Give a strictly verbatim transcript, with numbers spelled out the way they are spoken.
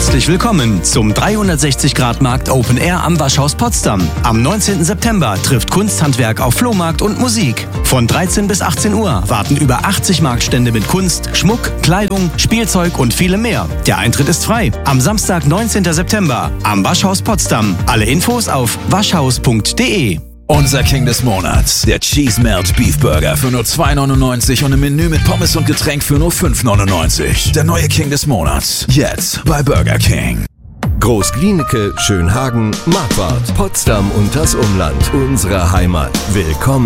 Herzlich willkommen zum dreihundertsechzig Grad Markt Open Air am Waschhaus Potsdam. Am neunzehnten September trifft Kunsthandwerk auf Flohmarkt und Musik. Von dreizehn bis achtzehn Uhr warten über achtzig Marktstände mit Kunst, Schmuck, Kleidung, Spielzeug und vielem mehr. Der Eintritt ist frei. Am Samstag, neunzehnten September am Waschhaus Potsdam. Alle Infos auf waschhaus punkt de. Unser King des Monats, der Cheese Melt Beef Burger für nur zwei neunundneunzig und im Menü mit Pommes und Getränk für nur fünf neunundneunzig. Der neue King des Monats, jetzt bei Burger King. Groß-Glienicke, Schönhagen, Marquardt, Potsdam und das Umland, unsere Heimat. Willkommen